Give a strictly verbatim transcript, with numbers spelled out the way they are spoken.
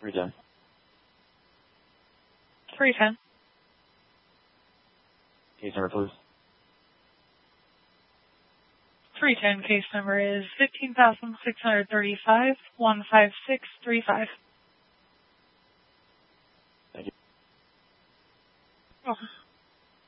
three ten. three ten. Case number, please. three ten case number is fifteen thousand six hundred thirty-five, one five six three five. Thank you. Okay.